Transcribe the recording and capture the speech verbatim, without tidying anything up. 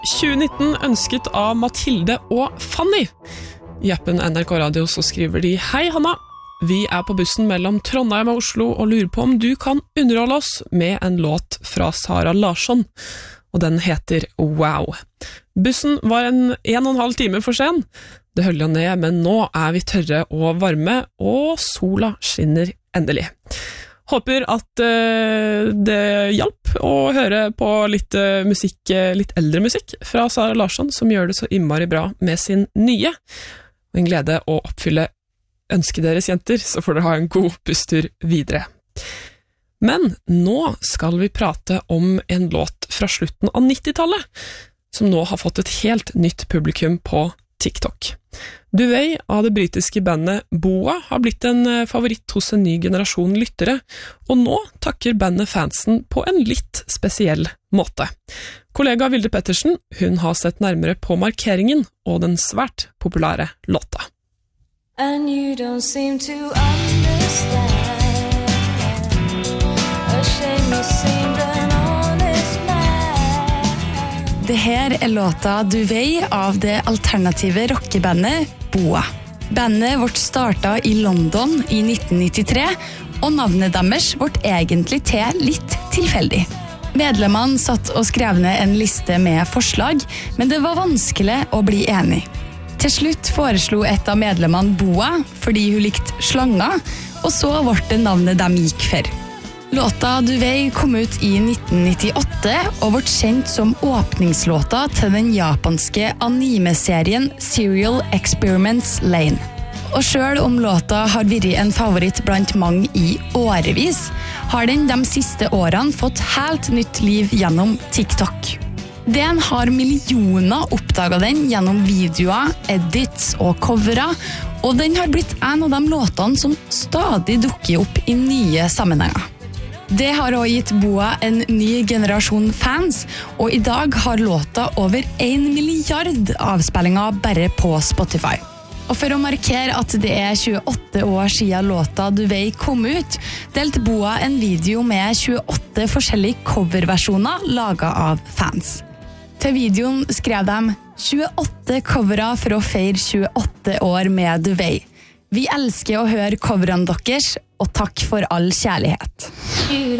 tjue nitten ønsket av Mathilde og Fanny. I appen N R K Radio så skriver de: Hei Hanna, vi er på bussen mellom Trondheim og Oslo og lurer på om du kan underholde oss med en låt fra Sara Larsson, og den heter Wow. Bussen var en en og en halv time for sen. Det høller jo ned, men nå er vi tørre og varme, og sola skinner endelig. Håper at uh, det hjalp å høre på litt uh, musikk, uh, litt eldre musikk fra Sara Larsson, som gjør det så innmari bra med sin nye. Og en glede å oppfylle ønsket deres, jenter, så får dere ha en god busstur videre. Men nå skal vi prate om en låt fra slutten av nittitallet, som nå har fått et helt nytt publikum på TikTok. Duvey av det britiske bandet Boa har blitt en favoritt hos en ny generasjon lyttere, og nå takker bandet fansen på en litt spesiell måte. Kollega Vilde Pettersen, hun har sett nærmere på markeringen og den svært populære låta. And you don't seem to understand. A shame you seemed an honest man. Det her er låta Duvey av det alternative rockebandet Boa. Bandet vårt startet i London i nitten nittitre, og navnet deres vårt egentlig til litt tilfeldig. Medlemmene satt og skrev ned en liste med forslag, men det var vanskelig å bli enig. Til slutt foreslo et av medlemmene Boa, fordi hun likte slanger, og så ble det navnet de gikk for. Låta Duvey kom ut i nitten nittiåtte, og ble kjent som åpningslåta til den japanske anime-serien Serial Experiments Lain. Og selv om låta har vært en favoritt blant mange i årevis, har den de siste årene fått helt nytt liv gjennom TikTok. Den har millioner oppdaget den gjennom videoer, edits og coverer, og den har blitt en av de låtene som stadig dukker opp i nye sammenhenger. Det har også gitt Boa en ny generasjon fans, og i dag har låta over en milliard avspillinger bare på Spotify. Og for å markere at det er tjueåtte år siden låta Duvey kom ut, delte Boa en video med tjueåtte forskjellige coverversjoner laget av fans. Til videoen skrev de tjueåtte covere for å feire tjueåtte år med Duvey. Vi elsker å høre coverene deres, og takk for all kjærlighet.